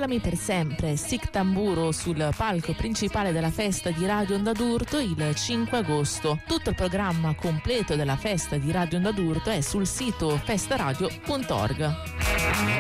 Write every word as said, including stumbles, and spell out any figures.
Ascoltami per sempre, Sic Tamburo sul palco principale della festa di Radio Onda d'Urto il cinque agosto. Tutto il programma completo della festa di Radio Onda d'Urto è sul sito festaradio punto org.